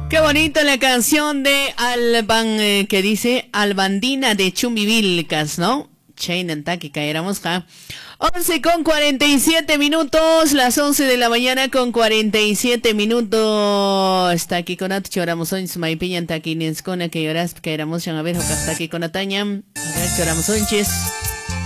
Qué bonito la canción de que dice Albandina de Chumbivilcas, ¿no? Chainantaki caeramos ja. 11:47 las 11 de la mañana con 47 minutos. Está aquí con Atu choramos hoy Sumaipiñan taki Nenscona que lloras que éramos a ver hasta aquí con Ataña. Choramos onches.